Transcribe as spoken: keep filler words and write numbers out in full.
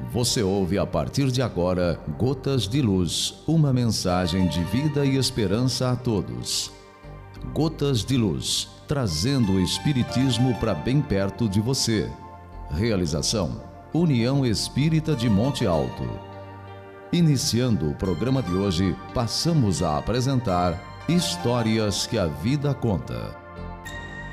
Você ouve a partir de agora Gotas de Luz, uma mensagem de vida e esperança a todos. Gotas de Luz, trazendo o Espiritismo para bem perto de você. Realização: União Espírita de Monte Alto. Iniciando o programa de hoje, passamos a apresentar Histórias que a Vida Conta.